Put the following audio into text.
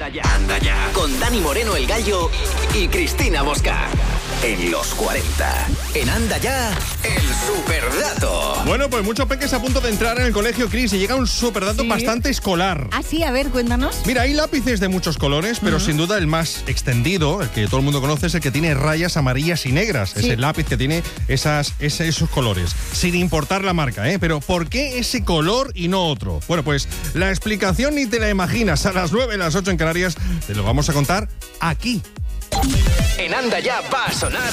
Anda ya. Con Dani Moreno el Gallo y Cristina Bosca. En los 40. En Anda ya, el superdato. Bueno, pues muchos peques a punto de entrar en el colegio, Cris, y llega un superdato bastante escolar. Ah, sí, a ver, cuéntanos. Mira, hay lápices de muchos colores, pero sin duda el más extendido, el que todo el mundo conoce, es el que tiene rayas amarillas y negras. Sí. Es el lápiz que tiene esos colores, sin importar la marca, ¿eh? Pero ¿por qué ese color y no otro? Bueno, pues la explicación ni te la imaginas. A las 9, las 8 en Canarias, te lo vamos a contar aquí. En Anda ya va a sonar